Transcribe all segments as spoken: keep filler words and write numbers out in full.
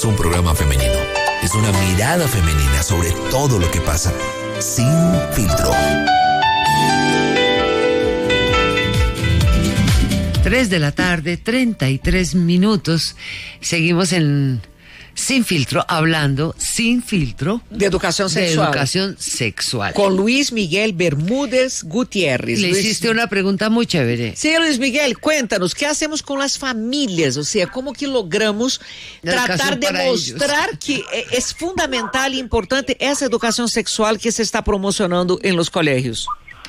es un programa femenino. Es una mirada femenina sobre todo lo que pasa. Sin filtro. Tres de la tarde, treinta y tres minutos. Seguimos en Sin Filtro, hablando sin filtro de educación sexual. De educación sexual. Con Luis Miguel Bermúdez Gutiérrez. Le Luis... hiciste una pregunta muy chévere. Sí, Luis Miguel, cuéntanos, ¿qué hacemos con las familias? O sea, ¿cómo que logramos tratar de mostrar ellos. que es fundamental e importante esa educación sexual que se está promocionando en los colegios?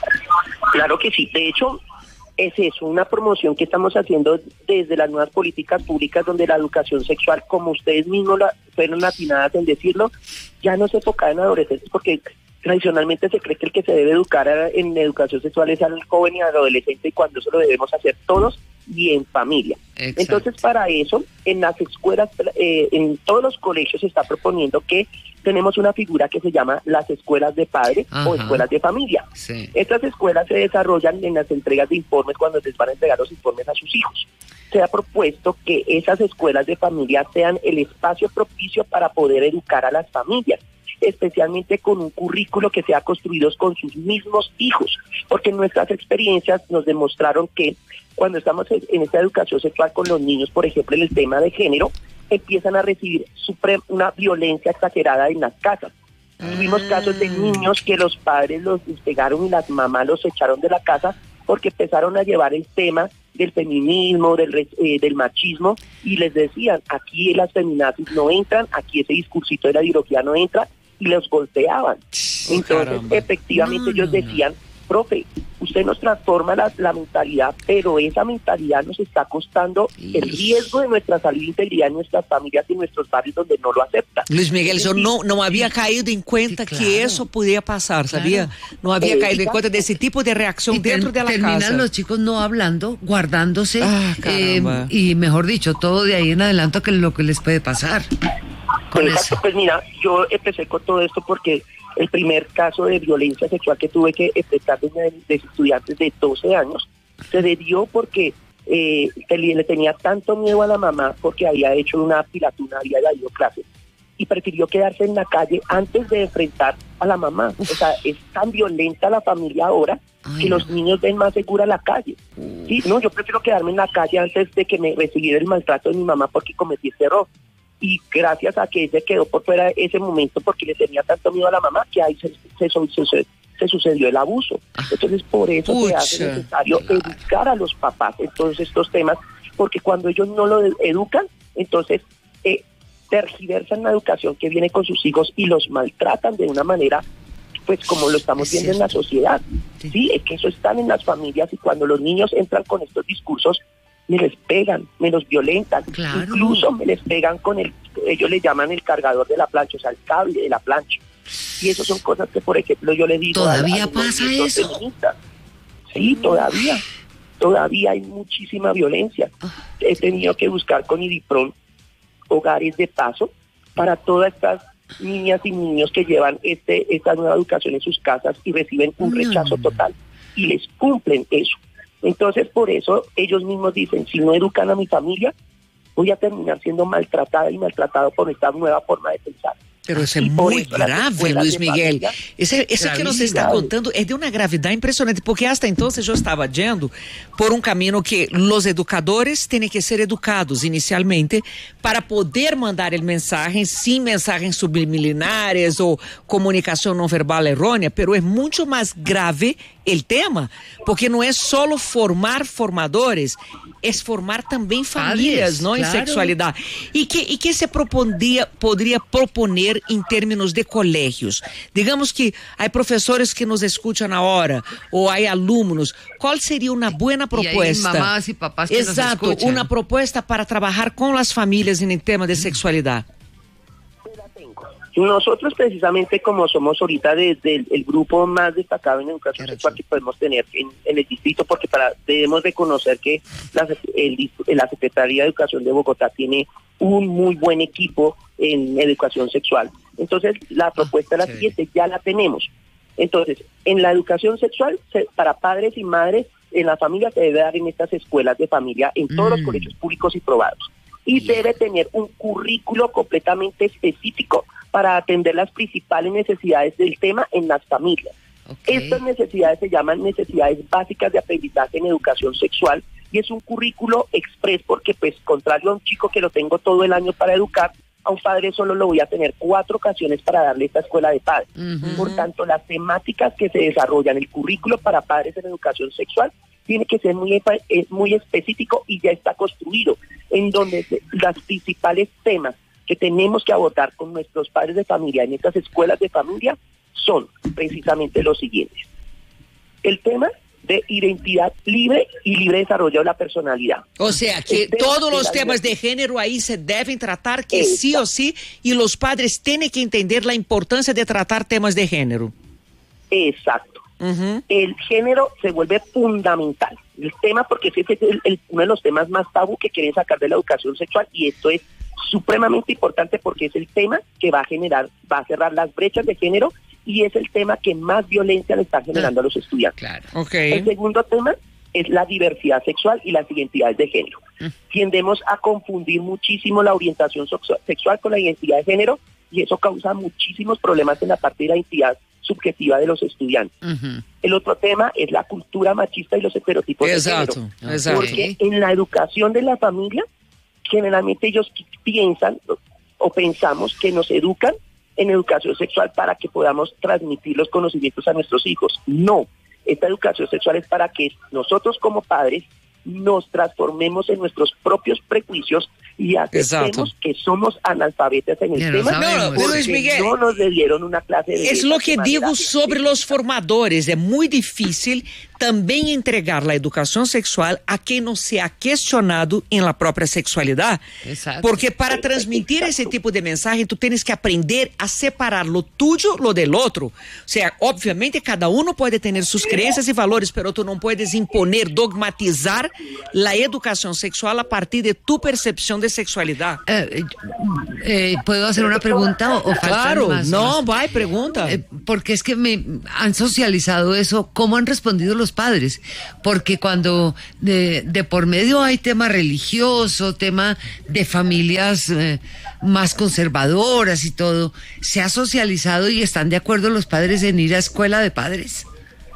Claro que sí. De hecho, es eso, una promoción que estamos haciendo desde las nuevas políticas públicas, donde la educación sexual, como ustedes mismos la, fueron atinadas en decirlo, ya no se enfoca en adolescentes, porque tradicionalmente se cree que el que se debe educar en educación sexual es al joven y al adolescente, y cuando eso lo debemos hacer todos y en familia. Exacto. Entonces, para eso, en las escuelas, eh, en todos los colegios se está proponiendo que tenemos una figura que se llama las escuelas de padre. Ajá. O escuelas de familia. Sí. Estas escuelas se desarrollan en las entregas de informes cuando les van a entregar los informes a sus hijos. Se ha propuesto que esas escuelas de familia sean el espacio propicio para poder educar a las familias, especialmente con un currículo que sea construido con sus mismos hijos, porque nuestras experiencias nos demostraron que cuando estamos en esta educación sexual con los niños, por ejemplo, en el tema de género, empiezan a recibir una violencia exagerada en las casas. Tuvimos casos de niños que los padres los despegaron y las mamás los echaron de la casa porque empezaron a llevar el tema del feminismo, del, eh, del machismo, y les decían, aquí las feminazis no entran, aquí ese discursito de la ideología no entra, y los golpeaban. Oh, Entonces, caramba. efectivamente, no, ellos no, decían, profe, usted nos transforma la, la mentalidad, pero esa mentalidad nos está costando Ish. el riesgo de nuestra salud e integridad en nuestras familias y en nuestros barrios donde no lo aceptan. Luis Miguel, yo no, no había caído en cuenta sí, claro. que eso podía pasar, ¿sabía? Claro. No había eh, caído en cuenta de ese tipo de reacción y dentro ter, de la terminan casa. Los chicos no hablando, guardándose, ah, eh, y mejor dicho, todo de ahí en adelante que lo que les puede pasar. Con Exacto, eso. Pues mira, yo empecé con todo esto porque el primer caso de violencia sexual que tuve que enfrentar de, de estudiantes de doce años se debió porque eh, le tenía tanto miedo a la mamá porque había hecho una pilatuna, había ido a clases y prefirió quedarse en la calle antes de enfrentar a la mamá. Uf. O sea, es tan violenta la familia ahora Ay, que no. los niños ven más segura la calle. Uf. Sí, no, yo prefiero quedarme en la calle antes de que me recibiera el maltrato de mi mamá porque cometí este error. Y gracias a que se quedó por fuera ese momento porque le tenía tanto miedo a la mamá, que ahí se, se, se, se sucedió el abuso. Entonces, por eso Pucha, se hace necesario claro. educar a los papás en todos estos temas, porque cuando ellos no lo educan, entonces eh, tergiversan la educación que viene con sus hijos y los maltratan de una manera, pues como lo estamos es viendo cierto. en la sociedad. Sí. sí, es que eso están en las familias, y cuando los niños entran con estos discursos, me les pegan, me los violentan, claro. incluso me les pegan con el, ellos le llaman el cargador de la plancha, o sea, el cable de la plancha. Y eso son cosas que, por ejemplo, yo le digo... ¿Todavía a, a pasa eso? Feministas. Sí, todavía, todavía hay muchísima violencia. He tenido que buscar con IDIPRON hogares de paso para todas estas niñas y niños que llevan este esta nueva educación en sus casas y reciben un rechazo total, y les cumplen eso. Entonces, por eso ellos mismos dicen, si no educan a mi familia, voy a terminar siendo maltratada y maltratado por esta nueva forma de pensar. Pero isso é muito grave, Luiz Miguel. Isso, isso que você está contando é de uma gravidade impressionante, porque hasta então eu estava dizendo por um caminho que os educadores têm que ser educados inicialmente para poder mandar mensagens, sim, mensagens subliminares ou comunicação não verbal errônea, pero é muito mais grave o tema, porque não é só formar formadores, é formar também famílias, não, claro. Em sexualidade. E que, e que se proponia, poderia proponer em termos de colégios? Digamos que há professores que nos escutam na hora, ou há alunos, qual seria uma boa proposta? E mamás e papás que Exato, nos escutam. Uma proposta para trabalhar com as famílias em tema de sexualidade. Nosotros precisamente como somos ahorita desde el, el grupo más destacado en educación sexual que podemos tener en, en el distrito, porque para debemos reconocer que la, el, la Secretaría de Educación de Bogotá tiene un muy buen equipo en educación sexual. Entonces la propuesta es la siguiente, ya la tenemos. Entonces, en la educación sexual, se, para padres y madres, en la familia se debe dar en estas escuelas de familia, en todos mm. los colegios públicos y privados. y debe tener un currículo completamente específico para atender las principales necesidades del tema en las familias. Okay. Estas necesidades se llaman necesidades básicas de aprendizaje en educación sexual y es un currículo express porque, pues, contrario a un chico que lo tengo todo el año para educar, a un padre solo lo voy a tener cuatro ocasiones para darle esta escuela de padres. Uh-huh. Por tanto, las temáticas que se desarrollan, el currículo para padres en educación sexual, tiene que ser muy, muy específico y ya está construido, en donde se, las principales temas que tenemos que abordar con nuestros padres de familia en estas escuelas de familia son precisamente los siguientes. El tema de identidad libre y libre desarrollo de la personalidad. O sea, que todos los temas de género ahí se deben tratar, que Exacto. sí o sí, y los padres tienen que entender la importancia de tratar temas de género. Exacto. Uh-huh. El género se vuelve fundamental. El tema, porque ese es el, el, uno de los temas más tabú que quieren sacar de la educación sexual, y esto es supremamente importante porque es el tema que va a generar, va a cerrar las brechas de género y es el tema que más violencia le está generando a los estudiantes. Claro. Okay. El segundo tema es la diversidad sexual y las identidades de género. Mm. Tiendemos a confundir muchísimo la orientación sexual con la identidad de género y eso causa muchísimos problemas en la parte de la identidad subjetiva de los estudiantes. Uh-huh. El otro tema es la cultura machista y los estereotipos exacto, de género. Exacto. Porque en la educación de la familia, generalmente ellos piensan o pensamos que nos educan en educación sexual para que podamos transmitir los conocimientos a nuestros hijos. No, esta educación sexual es para que nosotros como padres nos transformemos en nuestros propios prejuicios y aceptemos que somos analfabetas en el ya tema, no, porque Luis Miguel, no nos dieron una clase de... Es lo que digo sobre los formadores, es muy difícil también entregar la educación sexual a quien no se ha cuestionado en la propia sexualidad. Exacto. Porque para transmitir ese tipo de mensaje, tú tienes que aprender a separar lo tuyo, lo del otro. O sea, obviamente cada uno puede tener sus creencias y valores, pero tú no puedes imponer, dogmatizar la educación sexual a partir de tu percepción de sexualidad. Eh, eh, ¿Puedo hacer una pregunta o, o Claro, más, no, más? va, pregunta. Eh, porque es que me han socializado eso, ¿cómo han respondido los padres? Porque cuando de, de por medio hay tema religioso, tema de familias eh, más conservadoras y todo, ¿se ha socializado y están de acuerdo los padres en ir a escuela de padres?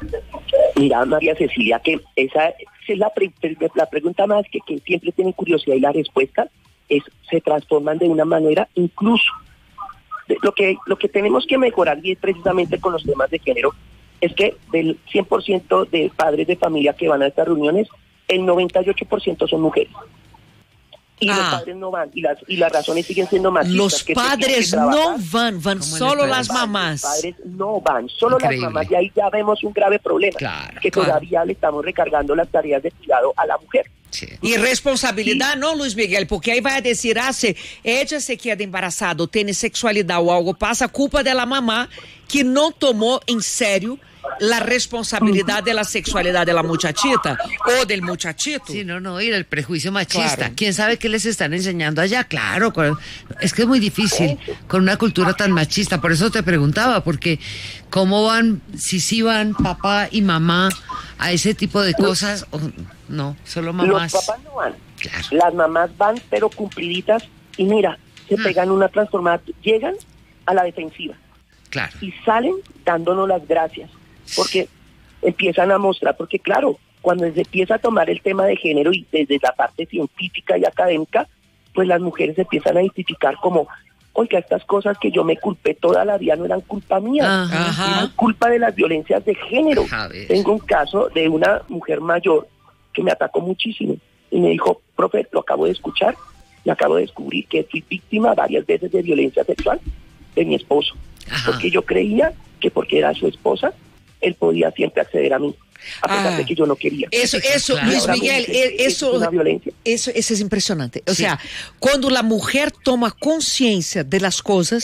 Mira, María Cecilia, que esa es la, pre, la pregunta más que, que siempre tienen curiosidad y la respuesta es, se transforman de una manera incluso. De, lo que lo que tenemos que mejorar y es precisamente con los temas de género es que del cien por ciento de padres de familia que van a estas reuniones, el noventa y ocho por ciento son mujeres. Y ah. los padres no van, y las, y las razones siguen siendo machistas. Los que padres no van, van solo las van, mamás. Los padres no van, solo Increíble. las mamás, y ahí ya vemos un grave problema, claro, que claro. todavía le estamos recargando las tareas de cuidado a la mujer. Sí. Y responsabilidad sí. no, Luis Miguel, porque ahí va a decir, ah, se ella se queda embarazada, tiene sexualidad o algo pasa, culpa de la mamá que no tomó en serio la responsabilidad de la sexualidad de la muchachita o del muchachito. Sí, no, no, ir el prejuicio machista. Claro. ¿Quién sabe qué les están enseñando allá? Claro, es que es muy difícil con una cultura tan machista. Por eso te preguntaba, porque ¿cómo van, si sí van papá y mamá a ese tipo de cosas? O no, solo mamás. Los papás no van. Claro. Las mamás van, pero cumpliditas, y mira, se hmm. pegan una transformada, llegan a la defensiva. Claro. Y salen dándonos las gracias. Porque empiezan a mostrar, porque claro, cuando se empieza a tomar el tema de género y desde la parte científica y académica, pues las mujeres se empiezan a identificar como, oiga, estas cosas que yo me culpé toda la vida no eran culpa mía, Ajá. eran culpa de las violencias de género. Tengo un caso de una mujer mayor que me atacó muchísimo y me dijo, profe, lo acabo de escuchar y acabo de descubrir que fui víctima varias veces de violencia sexual de mi esposo, Ajá. porque yo creía que porque era su esposa él podía siempre acceder a mí, a pesar ah, de que yo no quería. Eso, eso, claro. Luis Miguel, eso, es una violencia. Eso, eso es impresionante. O sí. sea, cuando la mujer toma conciencia de las cosas,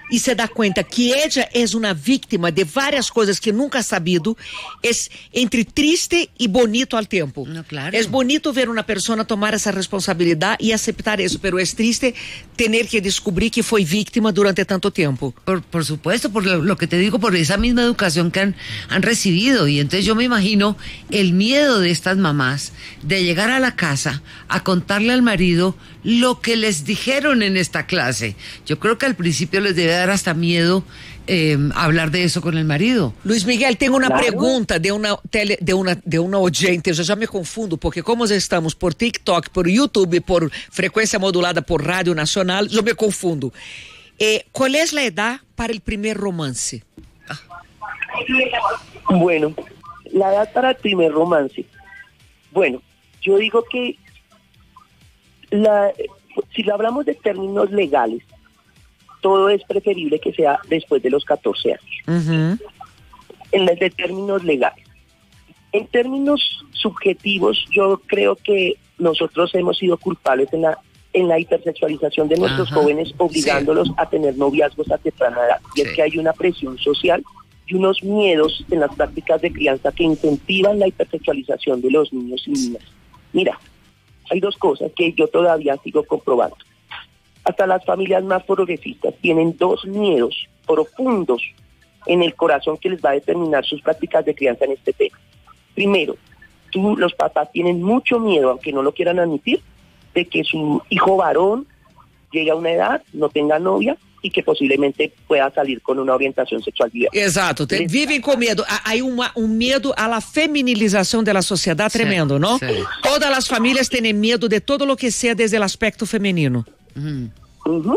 y se da cuenta que ella es una víctima de varias cosas que nunca ha sabido, es entre triste y bonito al tiempo. No, claro. Es bonito ver una persona tomar esa responsabilidad y aceptar eso, pero es triste tener que descubrir que fue víctima durante tanto tiempo. Por, por supuesto, por lo, lo que te digo, por esa misma educación que han, han recibido. Y entonces yo me imagino el miedo de estas mamás de llegar a la casa a contarle al marido lo que les dijeron en esta clase. Yo creo que al principio les debe dar hasta miedo eh, hablar de eso con el marido. Luis Miguel, tengo una Claro. pregunta de una, tele, de, una, de una oyente, yo ya me confundo, porque como ya estamos por TikTok, por YouTube, por frecuencia modulada por Radio Nacional, yo me confundo. Eh, ¿Cuál es la edad para el primer romance? Bueno, la edad para el primer romance. Bueno, yo digo que la, si lo hablamos de términos legales, todo es preferible que sea después de los catorce años. Uh-huh. En los de términos legales. En términos subjetivos, yo creo que nosotros hemos sido culpables en la en la hipersexualización de nuestros Ajá, jóvenes, obligándolos sí. a tener noviazgos a temprana edad. Y Sí. es que hay una presión social y unos miedos en las prácticas de crianza que incentivan la hipersexualización de los niños y niñas. Mira, hay dos cosas que yo todavía sigo comprobando. Hasta las familias más progresistas tienen dos miedos profundos en el corazón que les va a determinar sus prácticas de crianza en este tema. Primero, tú, los papás tienen mucho miedo, aunque no lo quieran admitir, de que su hijo varón llegue a una edad, no tenga novia y que posiblemente pueda salir con una orientación sexual diversa. Exato, te, vivem com medo. Há uma, um medo à la feminilização da sociedade tremendo, não? Sim. Todas as famílias têm medo de todo lo que sea desde el aspecto femenino. Mm. Ujú.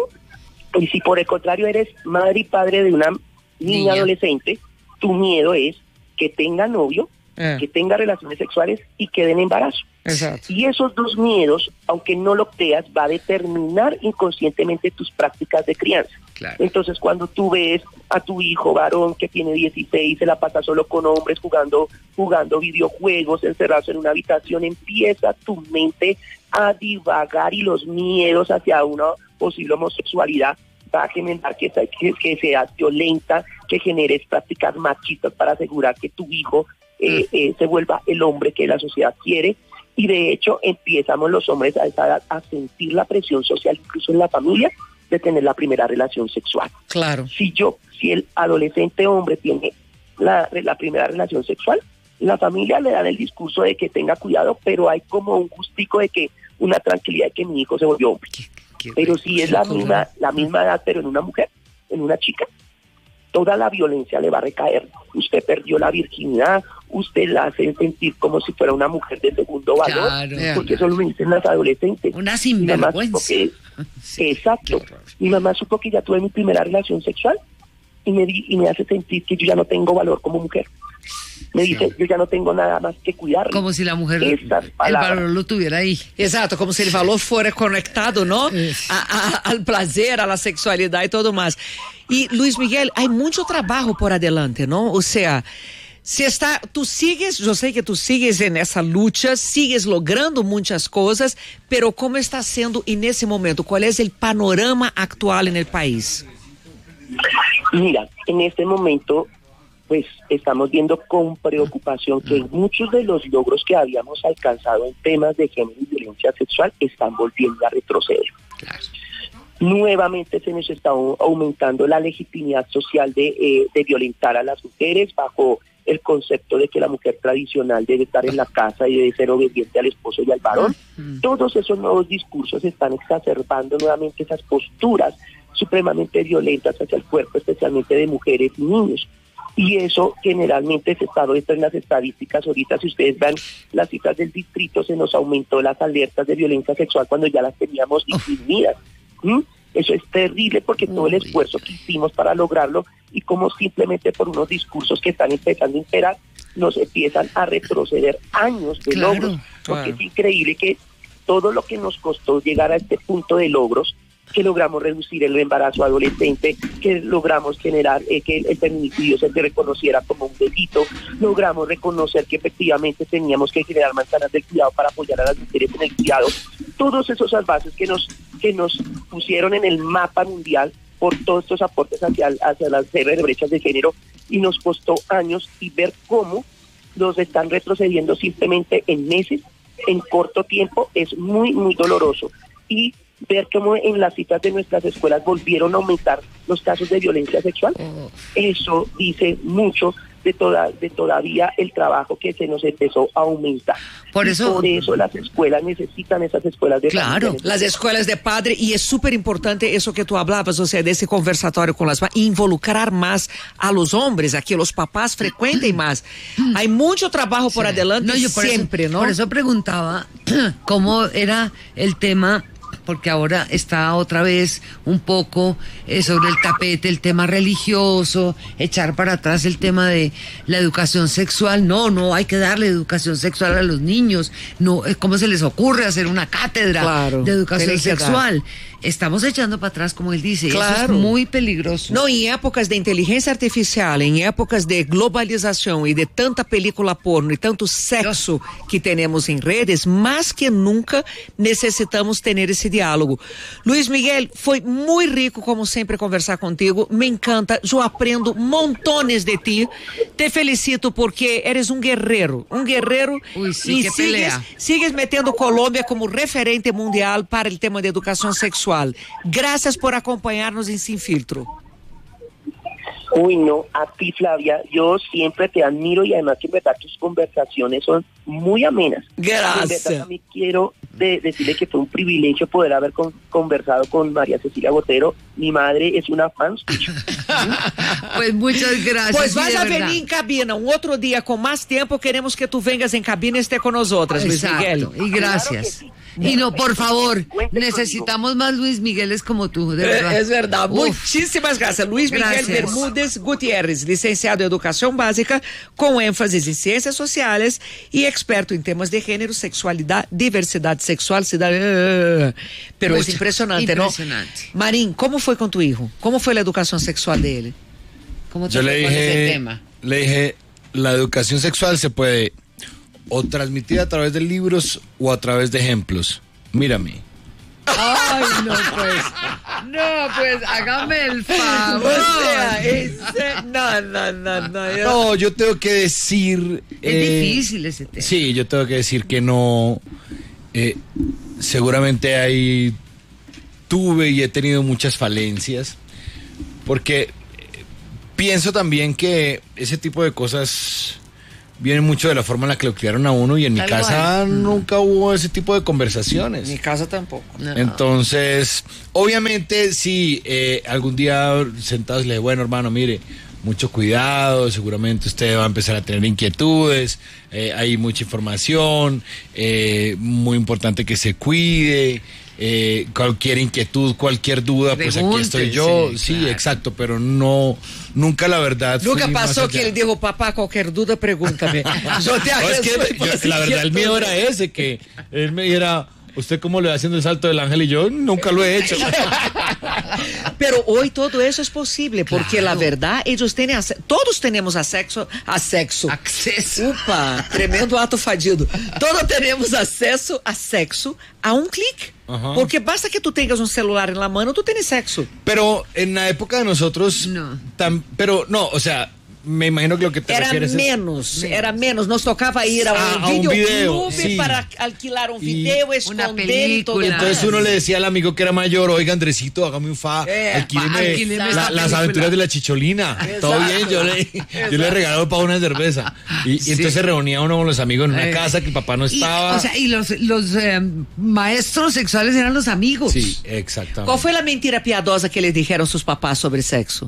Y si por el contrario eres madre y padre de una niña, Niña. adolescente, tu miedo es que tenga novio, É, que tenga relaciones sexuales y que den embarazo. exato. Y esos dos miedos, aunque no lo creas, va a determinar inconscientemente tus prácticas de crianza. Claro. Entonces, cuando tú ves a tu hijo varón que tiene dieciséis, se la pasa solo con hombres, jugando jugando videojuegos, encerrados en una habitación, empieza tu mente a divagar y los miedos hacia una posible homosexualidad va a generar que, que, que seas violenta, que generes prácticas machistas para asegurar que tu hijo eh, eh, se vuelva el hombre que la sociedad quiere. Y de hecho empezamos los hombres a esa edad a sentir la presión social, incluso en la familia, de tener la primera relación sexual. Claro. Si yo, si el adolescente hombre tiene la, la primera relación sexual, la familia le dan el discurso de que tenga cuidado, pero hay como un gustico de que una tranquilidad de que mi hijo se volvió hombre. Qué- qué Pero si es la rico. misma, la misma edad, pero en una mujer, en una chica, toda la violencia le va a recaer. Usted perdió la virginidad, usted la hace sentir como si fuera una mujer de segundo valor, Claro. porque eso lo dicen las adolescentes. Una Mi mamá supo sinvergüenza. que- Sí, exacto. qué horror. Mi mamá supo que ya tuve mi primera relación sexual y me, di, y me hace sentir que yo ya no tengo valor como mujer. Me Sí. dice, yo ya no tengo nada más que cuidar. Como si la mujer Esas el palabras. valor lo tuviera ahí. Exato, como se el valor fuera conectado, ¿no? Eso. A, a, al placer, a la sexualidad y todo más. Y Luis Miguel, hay mucho trabajo por adelante, ¿no? O sea, si está, tú sigues, yo sé que tú sigues en esa lucha, sigues logrando muchas cosas, pero ¿cómo está siendo en ese momento? ¿Cuál es el panorama actual en el país? Mira, en este momento, pues estamos viendo con preocupación que muchos de los logros que habíamos alcanzado en temas de género y violencia sexual están volviendo a retroceder. Claro. Nuevamente se nos está au- aumentando la legitimidad social de, eh, de violentar a las mujeres bajo el concepto de que la mujer tradicional debe estar en la casa y debe ser obediente al esposo y al varón. Todos esos nuevos discursos están exacerbando nuevamente esas posturas supremamente violentas hacia el cuerpo, especialmente de mujeres y niños. Y eso generalmente se está viendo en las estadísticas. Ahorita, si ustedes ven las cifras del distrito, se nos aumentó las alertas de violencia sexual cuando ya las teníamos disminuidas. ¿Mm? Eso es terrible porque todo el Uy. esfuerzo que hicimos para lograrlo y como simplemente por unos discursos que están empezando a imperar, nos empiezan a retroceder años de Claro, logros. Porque claro. es increíble que todo lo que nos costó llegar a este punto de logros, que logramos reducir el embarazo adolescente, que logramos generar eh, que el feminicidio se reconociera como un delito, logramos reconocer que efectivamente teníamos que generar manzanas del cuidado para apoyar a las mujeres en el cuidado. Todos esos bases que nos, que nos pusieron en el mapa mundial, por todos estos aportes hacia, hacia las brechas de género, y nos costó años, y ver cómo los están retrocediendo simplemente en meses, en corto tiempo, es muy, muy doloroso. Y ver cómo en las citas de nuestras escuelas volvieron a aumentar los casos de violencia sexual, eso dice mucho de toda de todavía el trabajo que se nos empezó a aumentar. Por eso, y por eso las escuelas necesitan esas escuelas de claro, familia. las escuelas de padre, y es súper importante eso que tú hablabas, o sea, de ese conversatorio con las mamás, involucrar más a los hombres, a que los papás frecuenten más. Hay mucho trabajo por sí. adelante, no, yo por siempre, eso, ¿no? Por eso preguntaba cómo era el tema, porque ahora está otra vez un poco eh, sobre el tapete el tema religioso, echar para atrás el tema de la educación sexual. No, no hay que darle educación sexual a los niños. No, ¿cómo se les ocurre hacer una cátedra claro, de educación sexual? Dar. Estamos echando para atrás, como él dice, claro. Eso es muy peligroso. No, en épocas de inteligencia artificial, en épocas de globalización y de tanta película porno y tanto sexo que tenemos en redes, más que nunca necesitamos tener ese diálogo. Luis Miguel, foi muy rico, como siempre, conversar contigo. Me encanta, yo aprendo montones de ti. Te felicito porque eres un guerrero, un guerrero. Uy, sí, y qué sigues, pelea. sigues metiendo Colombia como referente mundial para el tema de educación sexual. Gracias por acompañarnos en Sin Filtro. Uy, no, a ti, Flavia, yo siempre te admiro, y además que en verdad tus conversaciones son muy amenas. Gracias. En verdad también quiero de, decirle que fue un privilegio poder haber con, conversado con María Cecilia Botero. Mi madre es una fan. Pues muchas gracias. Pues vas sí, a verdad. venir en cabina un otro día con más tiempo. Queremos que tú vengas en cabina y esté con nosotras, Luis Miguel. Y gracias. Claro y no, por favor, necesitamos más Luis Migueles como tú, de verdad. Es verdad. Uf. Muchísimas gracias. Luis Gracias. Miguel Bermúdez Gutiérrez, licenciado en Educación Básica con énfasis en Ciencias Sociales y experto en temas de género, sexualidad, diversidad sexual, ciudadanía. Pero Mucho. es impresionante, Impresionante. ¿no? Marín, ¿cómo fue con tu hijo? ¿Cómo fue la educación sexual de él? ¿Cómo te Yo le fue con ese dije, tema? le dije, la educación sexual se puede o transmitir a través de libros o a través de ejemplos. Mírame. Ay, no, pues. No, pues, hágame el favor. O sea, ese, no, no, no, no. Yo... No, yo tengo que decir... Es eh, difícil ese tema. Sí, yo tengo que decir que no... Eh, seguramente hay... Tuve y he tenido muchas falencias. Porque eh, pienso también que ese tipo de cosas... viene mucho de la forma en la que lo criaron a uno, y en Tal mi casa cual. nunca hubo ese tipo de conversaciones. En mi casa tampoco. No. Entonces, obviamente, sí, eh, algún día sentados le dije, bueno, hermano, mire, mucho cuidado, seguramente usted va a empezar a tener inquietudes, eh, hay mucha información, eh, muy importante que se cuide. Eh, cualquier inquietud, cualquier duda, pues aquí estoy yo. Sí, claro. Exacto, pero no, nunca la verdad. Nunca fui más pasó allá. que él dijo, papá, cualquier duda, pregúntame. Yo te No, es que resuelvo yo- la verdad, el miedo era ese, que él me dijera, ¿usted cómo le va haciendo el salto del ángel? Y yo nunca lo he hecho. Pero hoy todo eso es posible, porque Claro. la verdad, ellos tienen ace- todos tenemos acceso a sexo. Acceso. Upa, tremendo ato fadido. Todos tenemos acceso a sexo a un clic. Ajá. Porque basta que tú tengas un celular en la mano, tú tienes sexo. Pero en la época de nosotros, No. tam- pero no, o sea, me imagino que lo que te Era refieres es... menos, era menos. Nos tocaba ir a Ah, un a un videoclube video, sí. para alquilar un Y video, una esconder y todo. película. Entonces uno le decía al amigo que era mayor, oiga, Andresito, hágame un fa, Eh, alquíleme alquíleme la- esta las película. aventuras de la chicholina. Todo bien, yo le, yo le regalaba para una cerveza. Y, y entonces se reunía uno con los amigos en una Eh, casa que el papá no Y, estaba. o sea, y los, los eh, maestros sexuales eran los amigos. Sí, exactamente. ¿Cuál fue la mentira piadosa que les dijeron sus papás sobre sexo?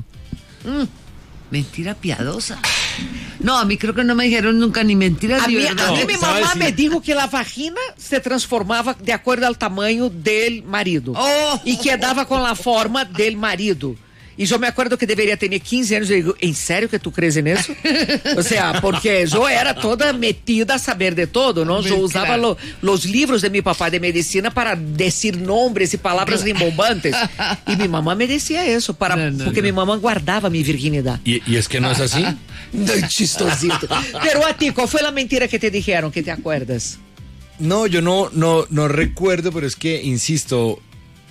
Mentira piadosa. No, a mí creo que no me dijeron nunca ni mentiras A ni mí, verdad. a mí No, mi ¿sabes? mamá Sí. me dijo que la vagina se transformaba de acuerdo al tamaño del marido. Oh. Y quedaba con la forma del marido. Y yo me acuerdo que debería tener quince años. Y digo, ¿en serio que tú crees en eso? O sea, porque yo era toda metida a saber de todo, ¿no? Yo usaba Claro. lo- los libros de mi papá de medicina para decir nombres y palabras rimbombantes. Y mi mamá me decía eso, para, No, no, porque no. mi mamá guardaba mi virginidad. Y, y es que no es así. No, chistosito. Pero a ti, ¿cuál fue la mentira que te dijeron, que te acuerdas? No, yo no, no, no recuerdo, pero es que, insisto,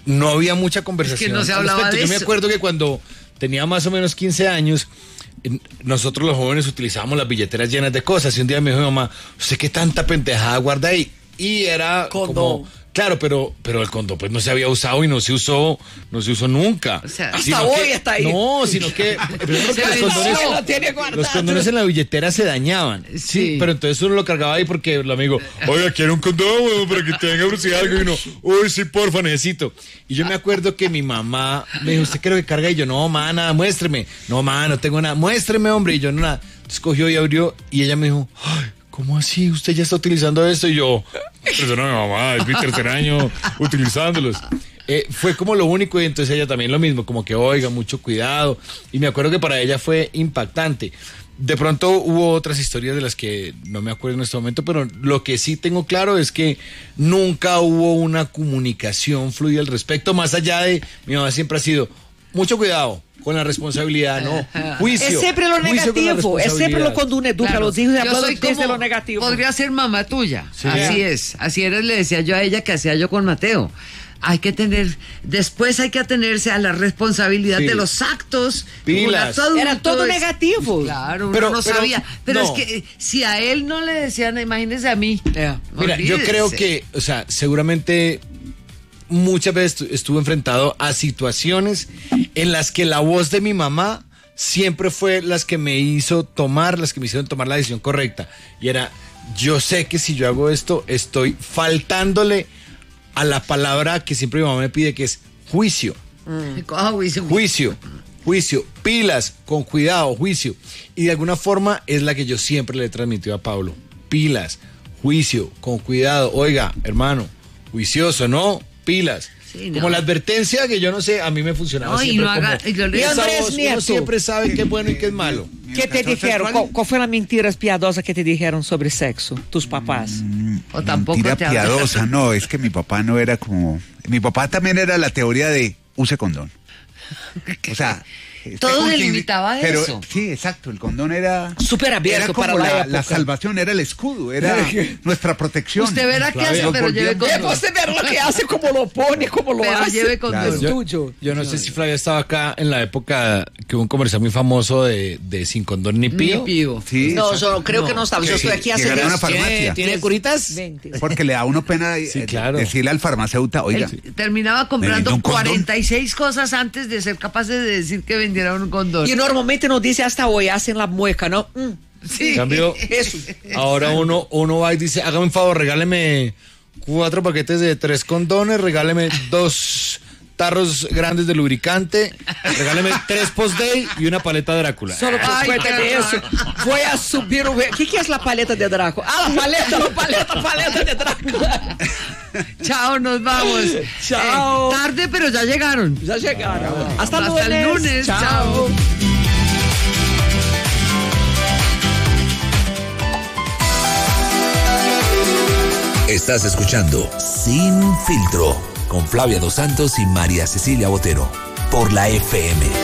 no había mucha conversación. Es que no se al hablaba respecto. de Yo me eso. acuerdo que cuando tenía más o menos quince años, en- nosotros los jóvenes utilizábamos las billeteras llenas de cosas. Y un día me dijo mi mamá, ¿usted qué tanta pendejada guarda ahí? Y era Condón. como... Claro, pero, pero el condón pues no se había usado y no se usó, no se usó nunca. O sea, hasta Sino hoy que- está ahí. No, sino que, primero que Se los, condones, venció. Lo tiene guardado. los condones en la billetera se dañaban. Sí. Sí. Pero entonces uno lo cargaba ahí porque el amigo, oiga, quiero un condón, weón, para que tenga velocidad algo. Y uno, uy, sí, porfa, necesito. Y yo me acuerdo que mi mamá me dijo, ¿usted qué es lo que carga? Y yo, no, ma, nada, muéstreme. No, ma, no tengo nada. Muéstreme, hombre. Y yo, no, nada. Entonces cogió y abrió y ella me dijo, ay, ¿cómo así? ¿Usted ya está utilizando esto? Y yo, perdóname, mamá, es mi tercer año utilizándolos. Eh, fue como lo único y entonces ella también lo mismo, como que oiga, mucho cuidado. Y me acuerdo que para ella fue impactante. De pronto hubo otras historias de las que no me acuerdo en este momento, pero lo que sí tengo claro es que nunca hubo una comunicación fluida al respecto, más allá de, mi mamá siempre ha sido, mucho cuidado con la responsabilidad, ¿no? Juicio. Es siempre lo juicio con la negativo, es siempre lo responsabilidad. cuando uno educa a Claro. los hijos y Yo habla soy desde como- lo negativo. Podría ser mamá tuya. Sí. Así es. Así eres, le decía yo a ella que hacía yo con Mateo. Hay que tener, después hay que atenerse a la responsabilidad Sí. de los actos. Pilas. Un acto adulto Era todo es- negativo. Claro, uno Pero- no pero- sabía. Pero no. es que eh, si a él no le decían, imagínese a mí. Yeah. Mira, yo Olvídese. creo que, o sea, seguramente muchas veces estu- estuve enfrentado a situaciones en las que la voz de mi mamá siempre fue las que me hizo tomar, las que me hicieron tomar la decisión correcta. Y era, yo sé que si yo hago esto, estoy faltándole a la palabra que siempre mi mamá me pide, que es juicio. Ah, juicio. Juicio, juicio, pilas, con cuidado, juicio. Y de alguna forma es la que yo siempre le he transmitido a Pablo. Pilas, juicio, con cuidado. Oiga, hermano, juicioso, ¿no? Pilas. Sí, no. Como la advertencia que yo no sé, a mí me funcionaba No, y siempre no haga- como, y yo le- esa Andrés voz, uno Nieto. siempre sabe qué es bueno y qué es malo. ¿Qué te dijeron? ¿Cuál, cuál fue la mentira piadosa que te dijeron sobre sexo, tus papás? O tampoco Mentira te habla. piadosa, no, es que mi papá no era como... Mi papá también era la teoría de use condón. O sea... esté Todo con se quien- limitaba a pero, eso. Sí, exacto, el condón era... Súper abierto era como para la la, época. la salvación, era el escudo, era nuestra protección. Usted verá qué hace, Claro, pero lleve volvíamos- con Eh, Você ver lo que hace, como lo pone, como lo Pero hace. lleve con Claro. dos. Yo, tuyo. yo no sé si Flavia estaba acá en la época que hubo un comercial muy famoso de, de Sin Condón ni Pío. Ni pío. Sí, No, exacto. yo creo que no estaba. Yo Que- estoy aquí que hace llegar a una diez- farmacia. ¿Tiene curitas? veinte. Porque le da a uno pena eh, Sí, claro. decirle al farmacéutico, oiga, Él terminaba comprando ¿Vendiendo un condón? cuarenta y seis cosas antes de ser capaces de decir que vendiera un condón. Y normalmente no dice hasta hoy, hacen la mueca, ¿no? Mm, Sí. En cambio, eso. ahora uno, uno va y dice, hágame un favor, regáleme cuatro paquetes de tres condones, regáleme dos tarros grandes de lubricante, regáleme tres post-day y una paleta Drácula. Solo por Ay, cuenta qué de horror. eso, voy a subir o... ¿Qué, ¿Qué es la paleta de Drácula? Ah, la paleta, la paleta, paleta de Drácula. Chao, nos vamos. Chao. Eh, tarde, pero ya llegaron. Ya llegaron. Hasta, Hasta lunes. el lunes. Chao. Estás escuchando Sin Filtro con Flavia Dos Santos y María Cecilia Botero por la F M.